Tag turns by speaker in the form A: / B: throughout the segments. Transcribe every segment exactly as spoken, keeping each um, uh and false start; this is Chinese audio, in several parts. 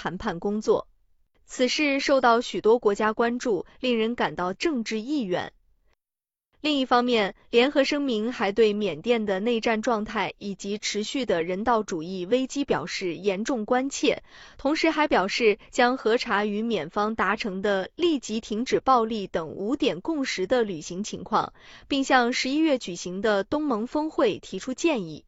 A: 谈判工作。此事受到许多国家关注，令人感到政治意愿。另一方面，联合声明还对缅甸的内战状态以及持续的人道主义危机表示严重关切，同时还表示将核查与缅方达成的立即停止暴力等五点共识的履行情况，并向十一月举行的东盟峰会提出建议。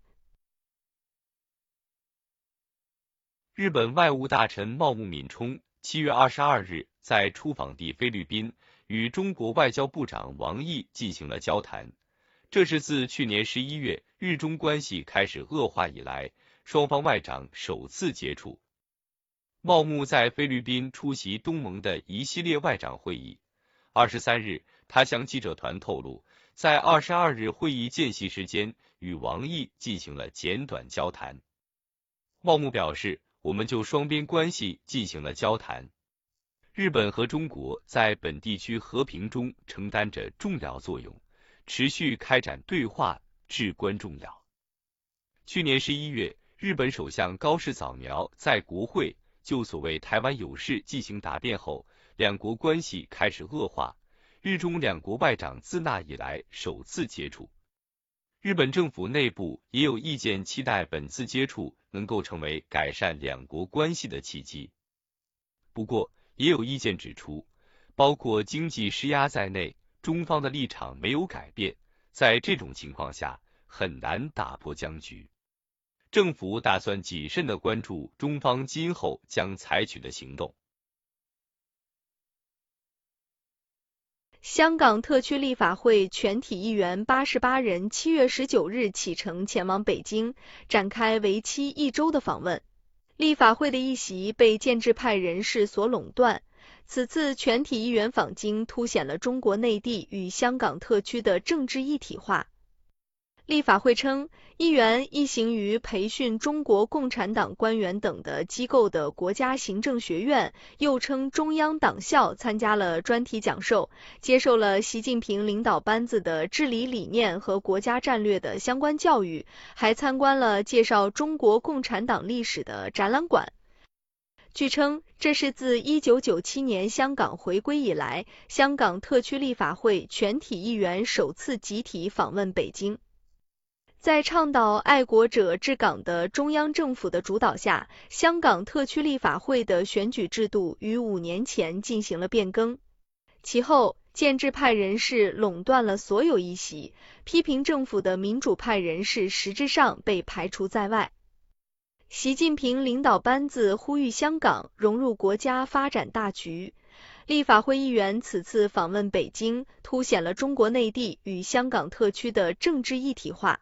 B: 日本外务大臣茂木敏充七月二十二日在出访地菲律宾与中国外交部长王毅进行了交谈，这是自去年十一月日中关系开始恶化以来，双方外长首次接触。茂木在菲律宾出席东盟的一系列外长会议。二十三日，他向记者团透露，在二十二日会议间隙时间与王毅进行了简短交谈。茂木表示，我们就双边关系进行了交谈。日本和中国在本地区和平中承担着重要作用，持续开展对话至关重要。去年十一月，日本首相高市早苗在国会就所谓台湾有事进行答辩后，两国关系开始恶化，日中两国外长自那以来首次接触。日本政府内部也有意见期待本次接触能够成为改善两国关系的契机。不过，也有意见指出，包括经济施压在内，中方的立场没有改变，在这种情况下很难打破僵局。政府打算谨慎地关注中方今后将采取的行动。
A: 香港特区立法会全体议员八十八人七月十九日启程前往北京，展开为期一周的访问。立法会的议席被建制派人士所垄断，此次全体议员访京凸显了中国内地与香港特区的政治一体化。立法会称，议员一行于培训中国共产党官员等的机构的国家行政学院，又称中央党校，参加了专题讲授，接受了习近平领导班子的治理理念和国家战略的相关教育，还参观了介绍中国共产党历史的展览馆。据称，这是自一九九七年香港回归以来，香港特区立法会全体议员首次集体访问北京。在倡导爱国者治港的中央政府的主导下，香港特区立法会的选举制度于五年前进行了变更。其后，建制派人士垄断了所有议席，批评政府的民主派人士实质上被排除在外。习近平领导班子呼吁香港融入国家发展大局。立法会议员此次访问北京，凸显了中国内地与香港特区的政治一体化。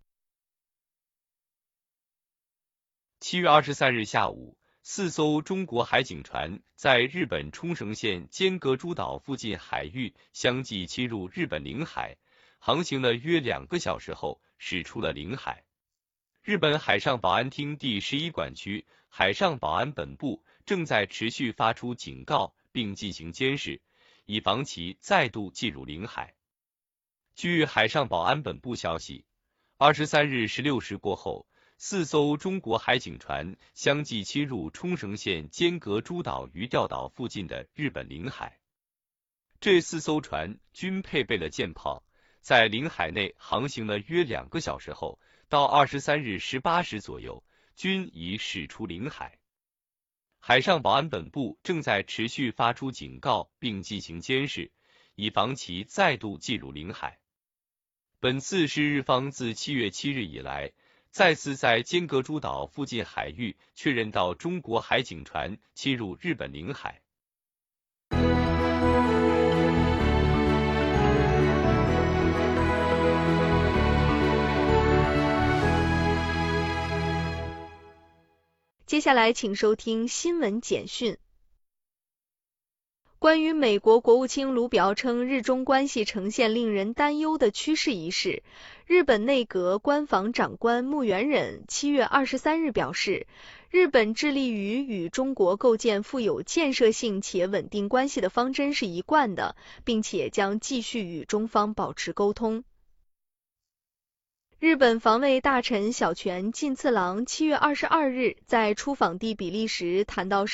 B: 七月二十三日下午，四艘中国海警船在日本冲绳县尖阁诸岛附近海域相继侵入日本领海，航行了约两个小时后驶出了领海。日本海上保安厅第十一管区海上保安本部正在持续发出警告并进行监视，以防其再度进入领海。据海上保安本部消息，二十三日十六时过后，四艘中国海警船相继侵入冲绳县尖阁诸岛鱼钓岛附近的日本领海。这四艘船均配备了舰炮，在领海内航行了约两个小时后，到二十三日十八时左右，均已驶出领海。海上保安本部正在持续发出警告并进行监视，以防其再度进入领海。本次是日方自七月七日以来再次在尖阁诸岛附近海域确认到中国海警船侵入日本领海。
A: 接下来请收听新闻简讯。关于美国国务卿卢比奥称日中关系呈现令人担忧的趋势一事，日本内阁官房长官木原忍七月二十三日表示，日本致力于与中国构建富有建设性且稳定关系的方针是一贯的，并且将继续与中方保持沟通。日本防卫大臣小泉进次郎七月二十二日在出访地比利时谈到